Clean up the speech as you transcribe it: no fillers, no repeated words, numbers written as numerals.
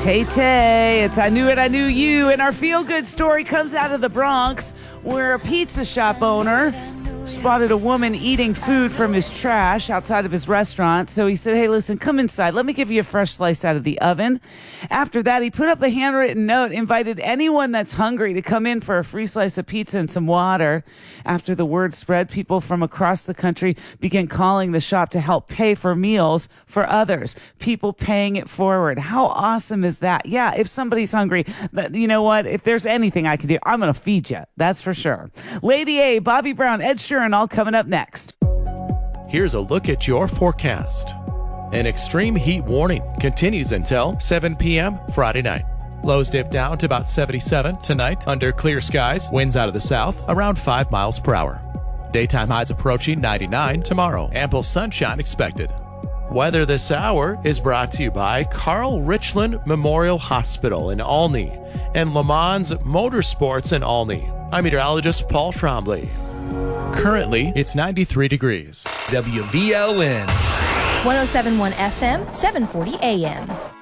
Tay. It's I Knew It, I Knew You. And our feel-good story comes out of the Bronx, where a pizza shop owner spotted a woman eating food from his trash outside of his restaurant. So he said, hey, listen, come inside. Let me give you a fresh slice out of the oven. After that, he put up a handwritten note, invited anyone that's hungry to come in for a free slice of pizza and some water. After the word spread, people from across the country began calling the shop to help pay for meals for others. People paying it forward. How awesome is that? Yeah, if somebody's hungry, you know what? If there's anything I can do, I'm going to feed you. That's for sure. Lady A, Bobby Brown, Ed Sheeran, all coming up next. Here's a look at your forecast. An extreme heat warning continues until 7 p.m. Friday night. Lows dip down to about 77 tonight under clear skies. Winds out of the south around 5 miles per hour. Daytime highs approaching 99 tomorrow. Ample sunshine expected. Weather this hour is brought to you by Carl Richland Memorial Hospital in Olney and Le Mans Motorsports in Olney. I'm meteorologist Paul Trombley. Currently, it's 93 degrees. WVLN 107.1 FM, 740 AM.